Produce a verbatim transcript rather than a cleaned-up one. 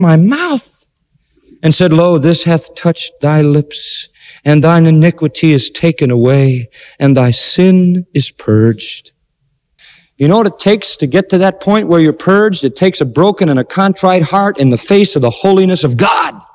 my mouth and said, Lo, this hath touched thy lips, and thine iniquity is taken away, and thy sin is purged. You know what it takes to get to that point where you're purged? It takes a broken and a contrite heart in the face of the holiness of God.